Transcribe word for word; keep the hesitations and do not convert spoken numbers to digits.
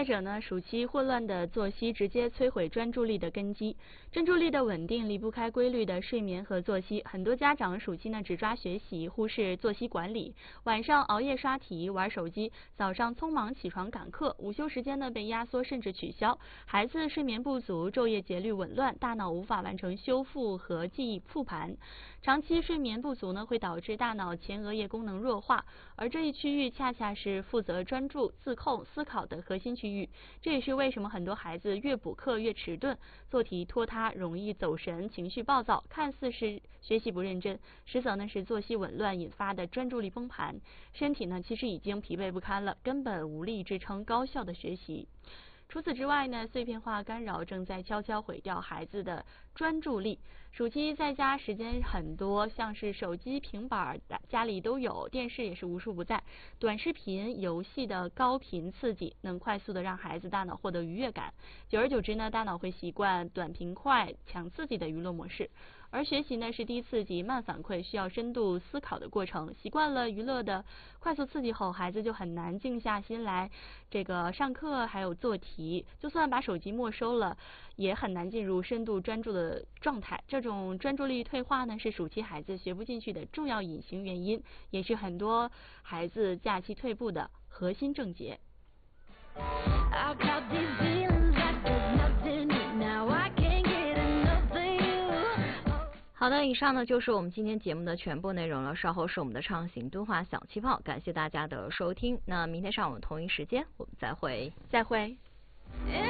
再者呢，暑期混乱的作息直接摧毁专注力的根基。专注力的稳定离不开规律的睡眠和作息。很多家长暑期呢只抓学习，忽视作息管理，晚上熬夜刷题、玩手机，早上匆忙起床赶课，午休时间呢被压缩甚至取消。孩子睡眠不足，昼夜节律紊乱，大脑无法完成修复和记忆复盘。长期睡眠不足呢会导致大脑前额叶功能弱化，而这一区域恰恰是负责专注、自控、思考的核心区域。这也是为什么很多孩子越补课越迟钝，做题拖沓，容易走神，情绪暴躁，看似是学习不认真，实则呢是作息紊乱引发的专注力崩盘，身体呢其实已经疲惫不堪了，根本无力支撑高效的学习。除此之外呢，碎片化干扰正在悄悄毁掉孩子的专注力。暑期在家时间很多，像是手机、平板家里都有，电视也是无处不在。短视频、游戏的高频刺激，能快速的让孩子大脑获得愉悦感。久而久之呢，大脑会习惯短平快、强刺激的娱乐模式。而学习呢是低刺激、慢反馈，需要深度思考的过程。习惯了娱乐的快速刺激后，孩子就很难静下心来这个上课还有做题。就算把手机没收了，也很难进入深度专注的状态。这种专注力退化呢，是暑期孩子学不进去的重要隐形原因，也是很多孩子假期退步的核心症结。 好的，以上呢就是我们今天节目的全部内容了。稍后是我们的畅行敦化小气泡，感谢大家的收听。那明天上午同一时间我们再会， 再会。